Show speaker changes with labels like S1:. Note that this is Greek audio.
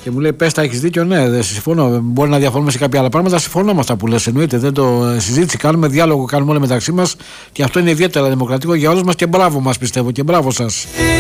S1: Και μου λέει: Πες τα, έχεις δίκιο. Ναι, δεν συμφωνώ. Μπορεί να διαφωνούμε σε κάποια άλλα πράγματα. Συμφωνώ με αυτά που λες. Εννοείται. Δεν το συζήτηση κάνουμε, διάλογο κάνουμε όλοι μεταξύ μας. Και αυτό είναι ιδιαίτερα δημοκρατικό για όλους μας. Και μπράβο μας, πιστεύω. Και μπράβο σας.